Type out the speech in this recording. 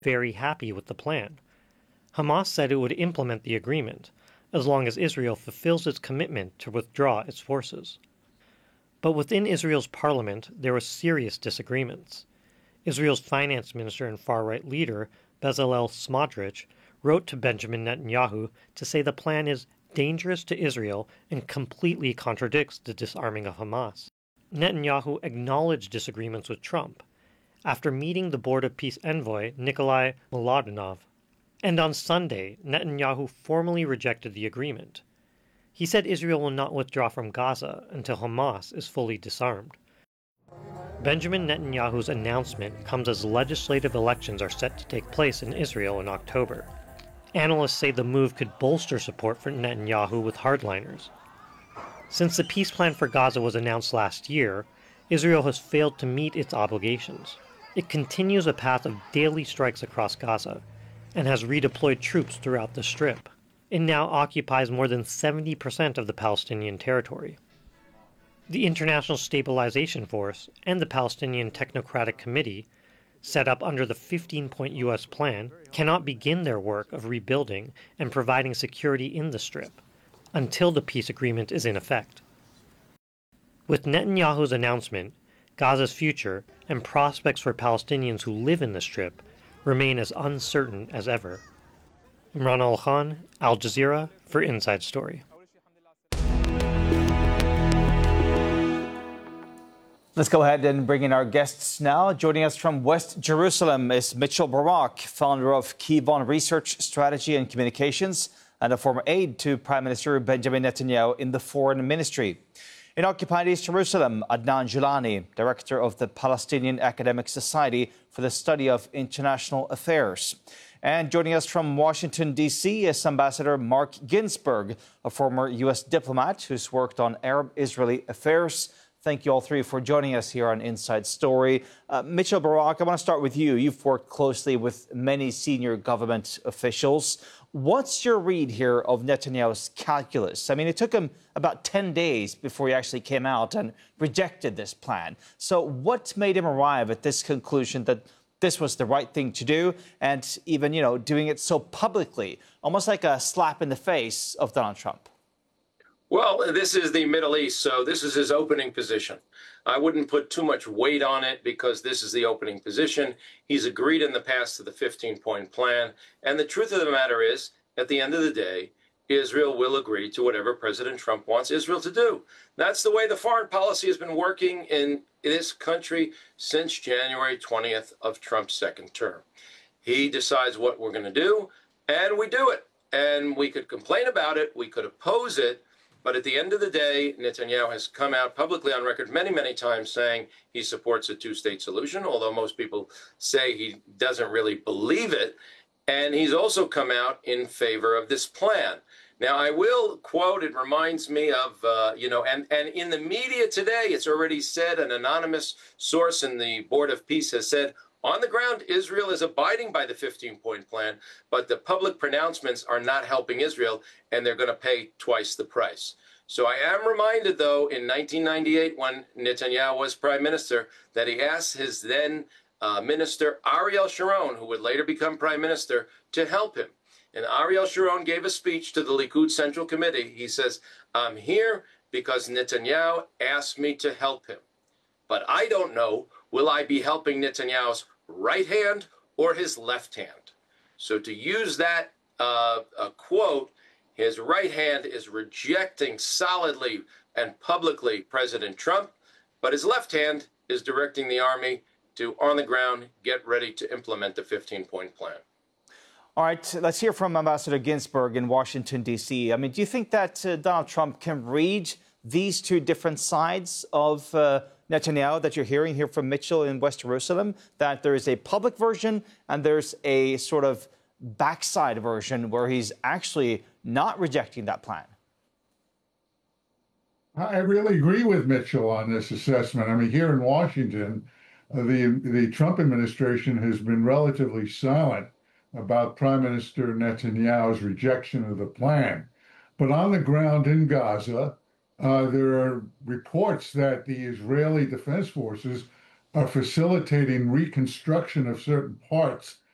very happy with the plan. Hamas said it would implement the agreement, as long as Israel fulfills its commitment to withdraw its forces. But within Israel's parliament, there were serious disagreements. Israel's finance minister and far-right leader, Bezalel Smotrich, wrote to Benjamin Netanyahu to say the plan is dangerous to Israel and completely contradicts the disarming of Hamas. Netanyahu acknowledged disagreements with Trump after meeting the Board of Peace envoy Nikolai Mladenov. And on Sunday, Netanyahu formally rejected the agreement. He said Israel will not withdraw from Gaza until Hamas is fully disarmed. Benjamin Netanyahu's announcement comes as legislative elections are set to take place in Israel in October. Analysts say the move could bolster support for Netanyahu with hardliners. Since the peace plan for Gaza was announced last year, Israel has failed to meet its obligations. It continues a path of daily strikes across Gaza and has redeployed troops throughout the Strip. It now occupies more than 70% of the Palestinian territory. The International Stabilization Force and the Palestinian Technocratic Committee, set up under the 15-point U.S. plan, cannot begin their work of rebuilding and providing security in the Strip until the peace agreement is in effect. With Netanyahu's announcement, Gaza's future and prospects for Palestinians who live in the Strip remain as uncertain as ever. Imran Al-Khan, Al Jazeera, for Inside Story. Let's go ahead and bring in our guests now. Joining us from West Jerusalem is Mitchell Barak, founder of Kivon Research Strategy and Communications and a former aide to Prime Minister Benjamin Netanyahu in the Foreign Ministry. In occupied East Jerusalem, Adnan Gilani, director of the Palestinian Academic Society for the Study of International Affairs. And joining us from Washington, D.C. is Ambassador Mark Ginsburg, a former U.S. diplomat who's worked on Arab-Israeli affairs. Thank you all three for joining us here on Inside Story. Mitchell Barak, I want to start with you. You've worked closely with many senior government officials. What's your read here of Netanyahu's calculus? I mean, it took him about 10 days before he actually came out and rejected this plan. So what made him arrive at this conclusion that this was the right thing to do, and even, doing it so publicly, almost like a slap in the face of Donald Trump? Well, this is the Middle East, so this is his opening position. I wouldn't put too much weight on it because this is the opening position. He's agreed in the past to the 15-point plan. And the truth of the matter is, at the end of the day, Israel will agree to whatever President Trump wants Israel to do. That's the way the foreign policy has been working in this country since January 20th of Trump's second term. He decides what we're going to do, and we do it. And we could complain about it, we could oppose it, but at the end of the day, Netanyahu has come out publicly on record many, many times saying he supports a two-state solution, although most people say he doesn't really believe it. And he's also come out in favor of this plan. Now, I will quote, it reminds me of, and in the media today, it's already said, an anonymous source in the Board of Peace has said, on the ground, Israel is abiding by the 15-point plan, but the public pronouncements are not helping Israel, and they're going to pay twice the price. So I am reminded, though, in 1998, when Netanyahu was prime minister, that he asked his then minister, Ariel Sharon, who would later become prime minister, to help him. And Ariel Sharon gave a speech to the Likud Central Committee. He says, I'm here because Netanyahu asked me to help him. But I don't know, will I be helping Netanyahu's right hand or his left hand? So to use that quote, his right hand is rejecting solidly and publicly President Trump, but his left hand is directing the army to, on the ground, get ready to implement the 15-point plan. All right, let's hear from Ambassador Ginsburg in Washington, D.C. I mean, do you think that Donald Trump can read these two different sides of Netanyahu that you're hearing here from Mitchell in West Jerusalem, that there is a public version and there's a sort of backside version where he's actually not rejecting that plan? I really agree with Mitchell on this assessment. I mean, here in Washington, the Trump administration has been relatively silent about Prime Minister Netanyahu's rejection of the plan. But on the ground in Gaza, there are reports that the Israeli Defense Forces are facilitating reconstruction of certain parts